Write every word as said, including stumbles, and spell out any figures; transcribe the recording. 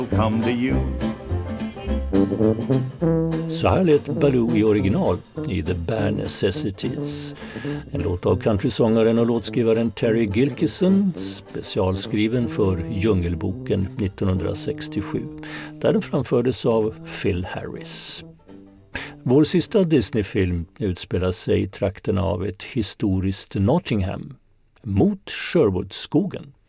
come to you. Så här lät Baloo i original i The Bare Necessities. En låt av countrysångaren och låtskrivaren Terry Gilkyson, specialskriven för Djungelboken nittonhundrasextiosju, där den framfördes av Phil Harris. Vår sista Disney-film utspelar sig i trakterna av ett historiskt Nottingham mot Sherwoodskogen.